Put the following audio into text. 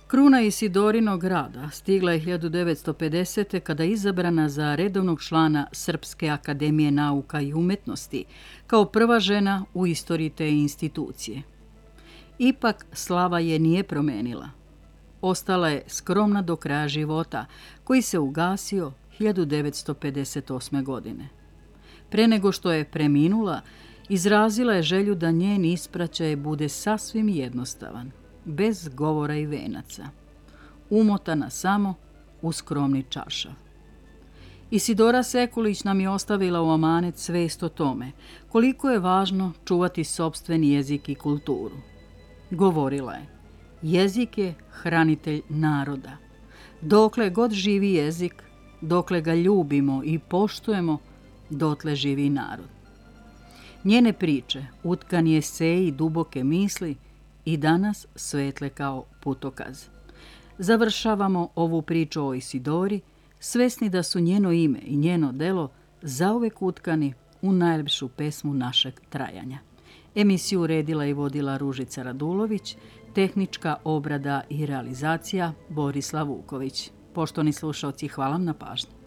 Kruna Isidorinog rada stigla je 1950. kada je izabrana za redovnog člana Srpske akademije nauka i umetnosti, kao prva žena u istoriji te institucije. Ipak slava je nije promenila. Ostala je skromna do kraja života, koji se ugasio 1958. godine. Pre nego što je preminula, izrazila je želju da njen ispraćaj bude sasvim jednostavan, bez govora i venaca, umotana samo u skromni čaršav. Isidora Sekulić nam je ostavila u amanet svest o tome koliko je važno čuvati sopstveni jezik i kulturu. Govorila je: jezik je hranitelj naroda. Dokle god živi jezik, dokle ga ljubimo i poštujemo, dotle živi narod. Njene priče, utkani eseji i duboke misli, i danas svetle kao putokaz. Završavamo ovu priču o Isidori, svesni da su njeno ime i njeno delo zauvek utkani u najljepšu pesmu našeg trajanja. Emisiju uredila i vodila Ružica Radulović, tehnička obrada i realizacija Borislav Vuković. Poštovani slušaoci, hvala vam na pažnji.